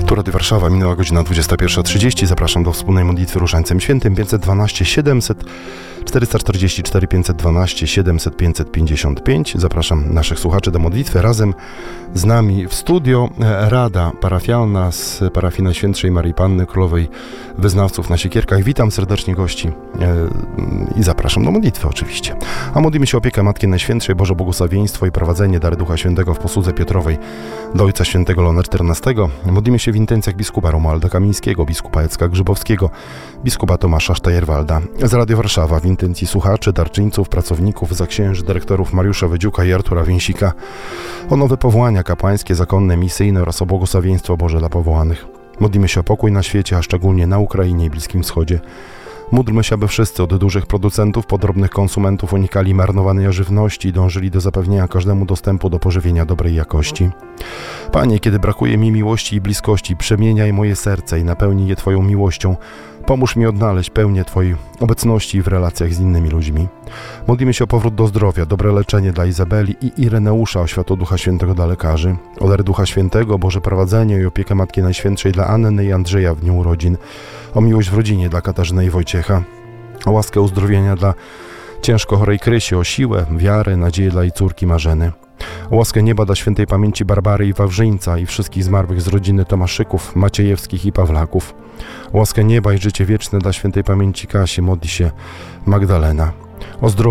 Tu Radio Warszawa, minęła godzina 21:30. Zapraszam do wspólnej modlitwy Różańcem Świętym 512 700 444 512 700 555. Zapraszam naszych słuchaczy do modlitwy. Razem z nami w studio Rada Parafialna z parafii Najświętszej Maryi Panny Królowej Wyznawców na Siekierkach. Witam serdecznie gości i zapraszam do modlitwy oczywiście. A modlimy się o opiekę Matki Najświętszej, Boże błogosławieństwo i prowadzenie, dary Ducha Świętego w posłudze Piotrowej do Ojca Świętego Leona XIV. Modlimy się w intencjach biskupa Romualda Kamińskiego, biskupa Jacka Grzybowskiego, biskupa Tomasza Sztajerwalda. Z Radio Warszawa w intencji słuchaczy, darczyńców, pracowników, zaksięży, dyrektorów Mariusza Wydziuka i Artura Więsika o nowe powołania kapłańskie, zakonne, misyjne oraz o błogosławieństwo Boże dla powołanych. Modlimy się o pokój na świecie, a szczególnie na Ukrainie i Bliskim Wschodzie. Módlmy się, aby wszyscy, od dużych producentów po drobnych konsumentów, unikali marnowania żywności i dążyli do zapewnienia każdemu dostępu do pożywienia dobrej jakości. Panie, kiedy brakuje mi miłości i bliskości, przemieniaj moje serce i napełnij je Twoją miłością. Pomóż mi odnaleźć pełnię Twojej obecności w relacjach z innymi ludźmi. Modlimy się o powrót do zdrowia, dobre leczenie dla Izabeli i Ireneusza, o światło Ducha Świętego dla lekarzy, o dar Ducha Świętego, Boże prowadzenie i opiekę Matki Najświętszej dla Anny i Andrzeja w dniu urodzin, o miłość w rodzinie dla Katarzyny i Wojciecha, o łaskę uzdrowienia dla ciężko chorej Krysi, o siłę, wiarę, nadzieję dla jej córki Marzeny, o łaskę nieba dla świętej pamięci Barbary i Wawrzyńca i wszystkich zmarłych z rodziny Tomaszyków, Maciejewskich i Pawlaków, o łaskę nieba i życie wieczne dla świętej pamięci Kasi modli się Magdalena, o zdrowie